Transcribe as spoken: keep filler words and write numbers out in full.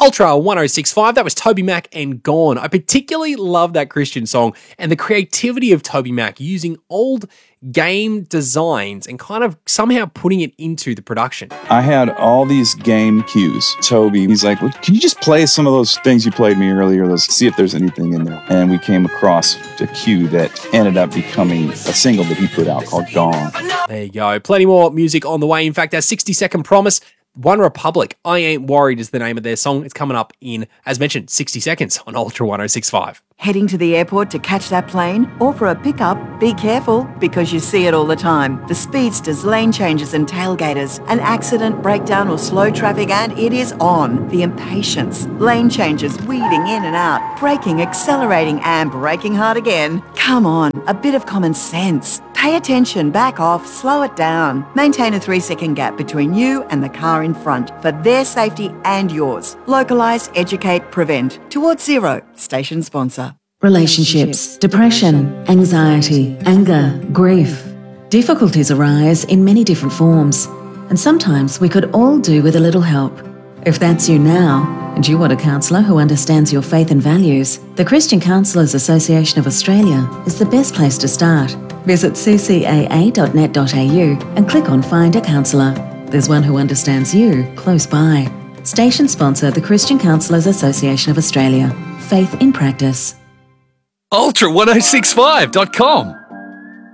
Ultra one oh six point five, that was Toby Mac and Gone. I particularly love that Christian song and the creativity of Toby Mac using old game designs and kind of somehow putting it into the production. I had all these game cues. Toby, he's like, well, can you just play some of those things you played me earlier? Let's see if there's anything in there. And we came across a cue that ended up becoming a single that he put out called Gone. There you go. Plenty more music on the way. In fact, our sixty second promise, One Republic, I Ain't Worried is the name of their song. It's coming up in, as mentioned, sixty seconds on Ultra one oh six point five. Heading to the airport to catch that plane or for a pickup? Be careful, because you see it all the time. The speedsters, lane changes and tailgaters. An accident, breakdown or slow traffic and it is on. The impatience. Lane changes, weaving in and out. Braking, accelerating and braking hard again. Come on, a bit of common sense. Pay attention, back off, slow it down. Maintain a three second gap between you and the car in front for their safety and yours. Localise, educate, prevent. Towards Zero, station sponsor. Relationships, depression, anxiety, anger, grief. Difficulties arise in many different forms, and sometimes we could all do with a little help. If that's you now, and you want a counsellor who understands your faith and values, the Christian Counsellors Association of Australia is the best place to start. Visit c c a a dot net dot a u and click on Find a Counsellor. There's one who understands you close by. Station sponsor, the Christian Counsellors Association of Australia. Faith in practice. ultra ten sixty-five dot com